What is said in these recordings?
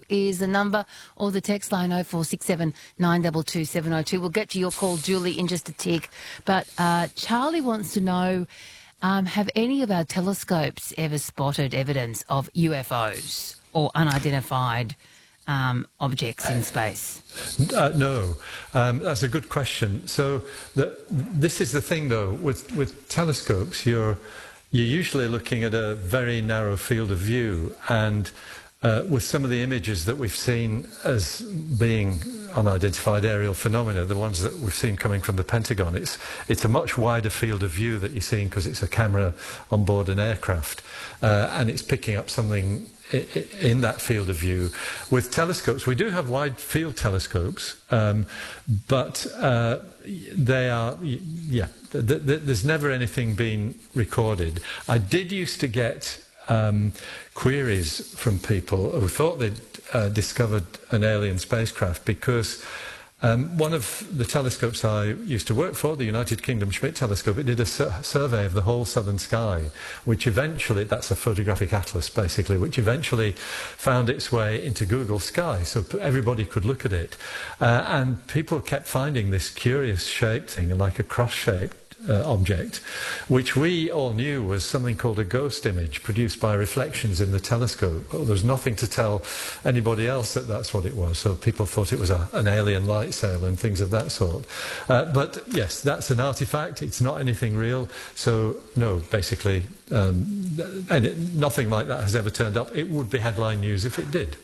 is the number, or the text line 0467 922 702. We'll get to your call, Julie, in just a tick. But Charlie wants to know, have any of our telescopes ever spotted evidence of UFOs or unidentified objects in space? No, that's a good question. So this is the thing, though, with telescopes, you're usually looking at a very narrow field of view, and with some of the images that we've seen as being unidentified aerial phenomena, the ones that we've seen coming from the Pentagon, it's a much wider field of view that you're seeing because it's a camera on board an aircraft, and it's picking up something in that field of view. With telescopes, we do have wide field telescopes, but they are, there's never anything been recorded. I did used to get queries from people who thought they'd discovered an alien spacecraft because one of the telescopes I used to work for, the United Kingdom Schmidt telescope, it did a survey of the whole southern sky, which eventually, that's a photographic atlas basically, which eventually found its way into Google Sky, so everybody could look at it. And people kept finding this curious shaped thing, like a cross-shaped object, which we all knew was something called a ghost image produced by reflections in the telescope. There was nothing to tell anybody else that that's what it was, so people thought it was an alien light sail and things of that sort. But yes, that's an artifact, it's not anything real, so no, basically nothing like that has ever turned up. It would be headline news if it did.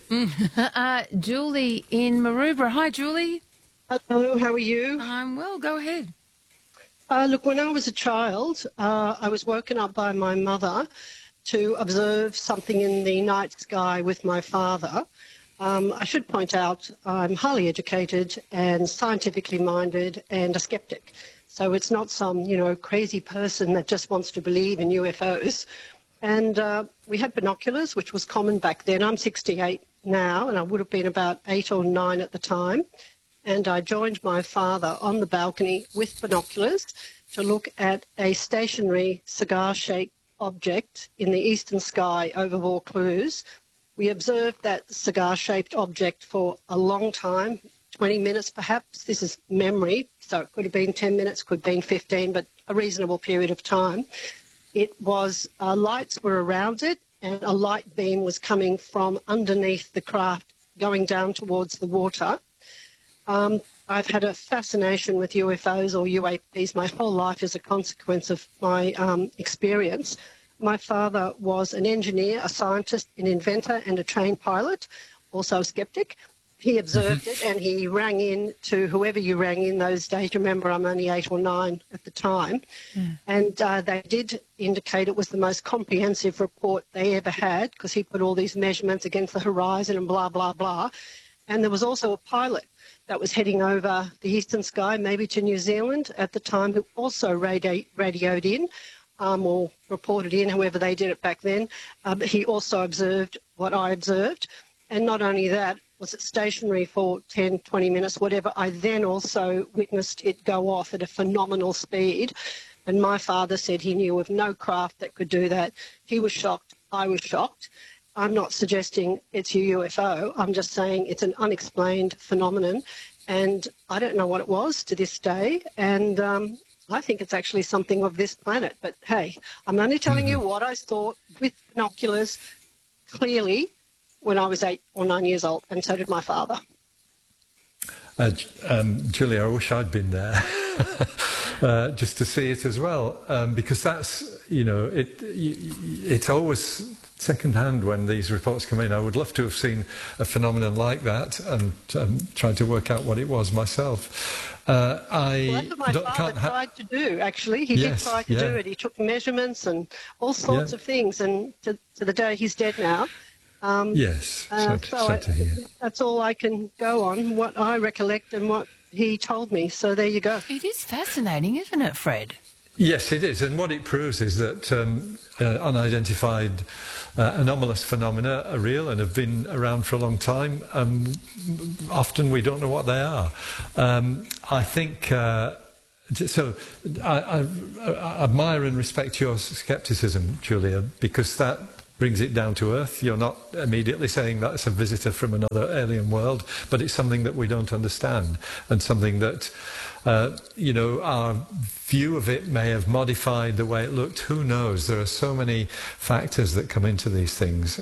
Julie in Maroubra. Hi, Julie. Hello, how are you? I'm well, go ahead. Look, when I was a child, I was woken up by my mother to observe something in the night sky with my father. I should point out I'm highly educated and scientifically minded and a skeptic. So it's not some, crazy person that just wants to believe in UFOs. And we had binoculars, which was common back then. I'm 68 now, and I would have been about 8 or 9 at the time. And I joined my father on the balcony with binoculars to look at a stationary cigar-shaped object in the eastern sky over Vaucluse. We observed that cigar-shaped object for a long time, 20 minutes perhaps. This is memory, so it could have been 10 minutes, could have been 15, but a reasonable period of time. It was, lights were around it, and a light beam was coming from underneath the craft going down towards the water. I've had a fascination with UFOs or UAPs my whole life as a consequence of my experience. My father was an engineer, a scientist, an inventor and a trained pilot, also a skeptic. He observed it and he rang in to whoever you rang in those days. Remember, I'm only 8 or 9 at the time. And they did indicate it was the most comprehensive report they ever had because he put all these measurements against the horizon and blah, blah, blah. And there was also a pilot that was heading over the eastern sky, maybe to New Zealand at the time, who also radioed in or reported in, however they did it back then. He also observed what I observed. And not only that, was it stationary for 10, 20 minutes, whatever. I then also witnessed it go off at a phenomenal speed. And my father said he knew of no craft that could do that. He was shocked. I was shocked. I'm not suggesting it's a UFO. I'm just saying it's an unexplained phenomenon, and I don't know what it was to this day, and I think it's actually something of this planet. But, hey, I'm only telling you what I saw with binoculars clearly when I was 8 or 9 years old, and so did my father. Julie, I wish I'd been there just to see it as well, because that's, it's always second-hand when these reports come in. I would love to have seen a phenomenon like that and tried to work out what it was myself. Well, that's what my father tried to do, actually. He did try to do it. He took measurements and all sorts of things, and to the day he's dead now. Yes, so to hear. That's all I can go on, what I recollect and what he told me. So there you go. It is fascinating, isn't it, Fred? Yes, it is. And what it proves is that unidentified anomalous phenomena are real and have been around for a long time. Often we don't know what they are. I think... So I admire and respect your scepticism, Julia, because that brings it down to earth. You're not immediately saying that's a visitor from another alien world, but it's something that we don't understand, and something that, our view of it may have modified the way it looked. Who knows? There are so many factors that come into these things.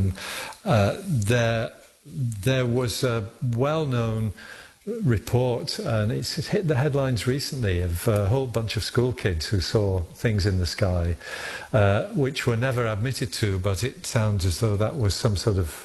There was a well-known report, and it's hit the headlines recently, of a whole bunch of school kids who saw things in the sky, which were never admitted to, but it sounds as though that was some sort of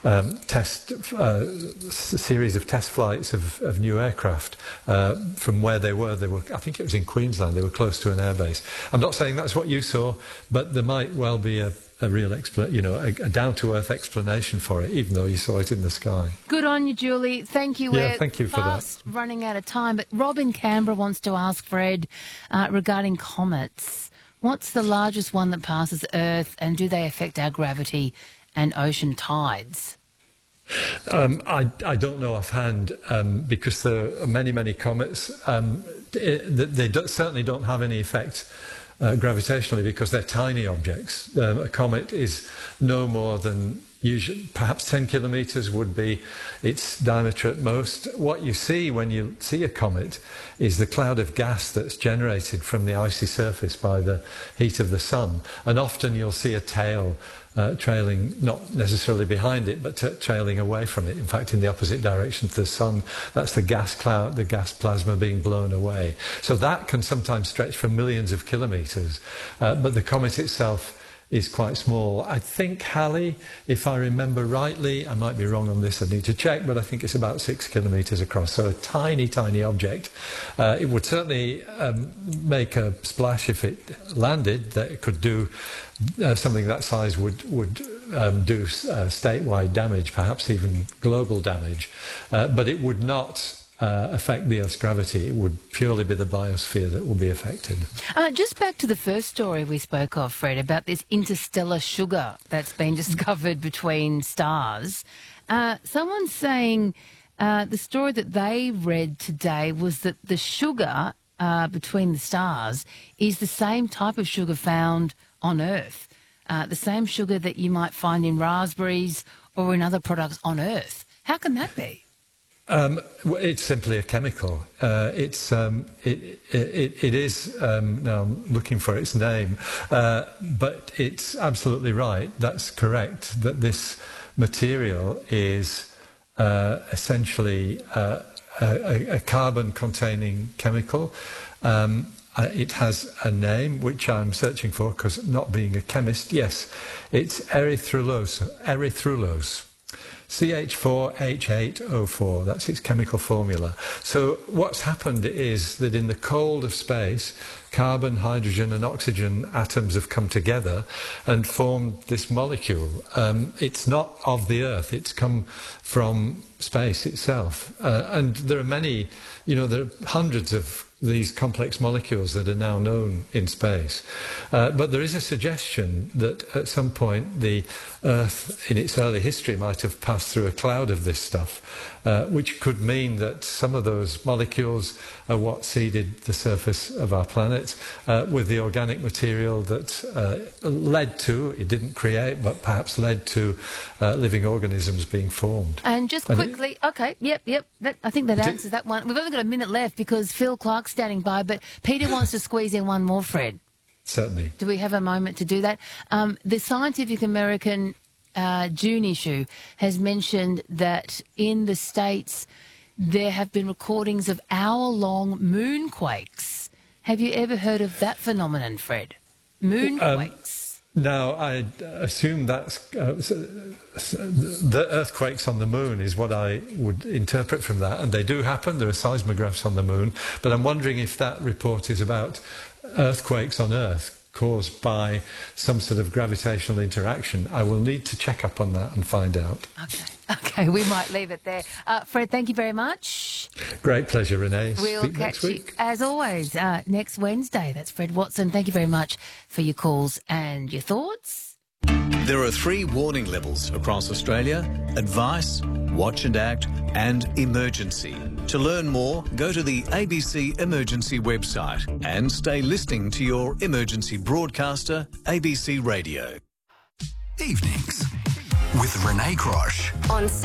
series of test flights of new aircraft from where they were. I think it was in Queensland. They were close to an airbase. I'm not saying that's what you saw, but there might well be a real a down-to-earth explanation for it, even though you saw it in the sky. Good on you, Julie. Thank you. Yeah, thank you for that. Running out of time, but Rob in Canberra wants to ask Fred regarding comets. What's the largest one that passes Earth, and do they affect our gravity and ocean tides? I don't know offhand, because there are many comets. They certainly don't have any effect gravitationally, because they're tiny objects. A comet is no more than usually perhaps 10 kilometres would be its diameter at most. What you see when you see a comet is the cloud of gas that's generated from the icy surface by the heat of the sun, and often you'll see a tail trailing, not necessarily behind it, but trailing away from it. In fact, in the opposite direction to the sun. That's the gas cloud, the gas plasma being blown away. So that can sometimes stretch for millions of kilometres. But the comet itself is quite small. I think Halley, if I remember rightly, I might be wrong on this, I need to check, but I think it's about 6 kilometres across. So a tiny object. It would certainly make a splash if it landed. That it could do something that size would do statewide damage, perhaps even global damage. But it would not affect the Earth's gravity. It would purely be the biosphere that will be affected. Just back to the first story we spoke of, Fred, about this interstellar sugar that's been discovered between stars. Someone's saying the story that they read today was that the sugar between the stars is the same type of sugar found on Earth, the same sugar that you might find in raspberries or in other products on Earth. How can that be? It's simply a chemical. It is, now I'm looking for its name, but it's absolutely right. That's correct, that this material is essentially a carbon-containing chemical. It has a name, which I'm searching for, because not being a chemist, yes, it's erythrulose. CH4H8O4, that's its chemical formula. So what's happened is that in the cold of space, carbon, hydrogen and oxygen atoms have come together and formed this molecule. It's not of the Earth, it's come from space itself. And there are many, there are hundreds of these complex molecules that are now known in space. But there is a suggestion that at some point the Earth in its early history might have passed through a cloud of this stuff, which could mean that some of those molecules are what seeded the surface of our planet, with the organic material that led to, it didn't create, but perhaps led to living organisms being formed. And just quickly, I think that answers that one. We've only got a minute left because Phil Clark's standing by, but Peter wants to squeeze in one more, Fred. Certainly. Do we have a moment to do that? The Scientific American June issue has mentioned that in the States there have been recordings of hour-long moonquakes. Have you ever heard of that phenomenon, Fred? Moonquakes. Now, I assume that's the earthquakes on the moon is what I would interpret from that, and they do happen. There are seismographs on the moon, but I'm wondering if that report is about earthquakes on Earth caused by some sort of gravitational interaction. I will need to check up on that and find out. Okay, we might leave it there. Fred, thank you very much. Great pleasure, Renee. We'll catch you, as always, next Wednesday. That's Fred Watson. Thank you very much for your calls and your thoughts. There are 3 warning levels across Australia: advice, watch and act, and emergency. To learn more, go to the ABC Emergency website and stay listening to your emergency broadcaster, ABC Radio. Evenings with Renee Crosh. On